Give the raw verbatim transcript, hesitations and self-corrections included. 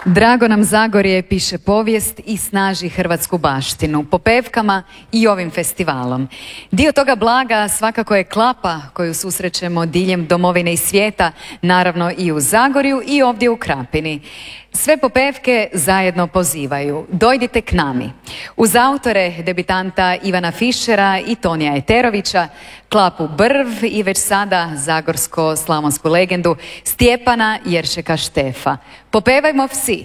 Drago nam Zagorje piše povijest i snaži hrvatsku baštinu, popevkama i ovim festivalom. Dio toga blaga svakako je klapa koju susrećemo diljem domovine i svijeta, naravno i u Zagorju i ovdje u Krapini. Sve popevke zajedno pozivaju, dojdite k nami. Uz autore debitanta Ivana Fišera i Tonija Eterovića, klapu Brv i već sada zagorsko-slavonsku legendu Stjepana Jeršeka Štefa. Popevajmo vsi!